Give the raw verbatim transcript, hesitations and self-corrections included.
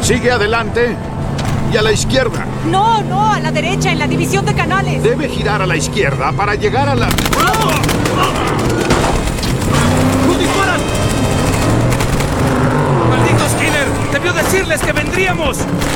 Sigue adelante y a la izquierda. No, no, a la derecha, en la división de canales. Debe girar a la izquierda para llegar a la... ¡Nos disparan! ¡Maldito Skinner! ¡Debió decirles que vendríamos!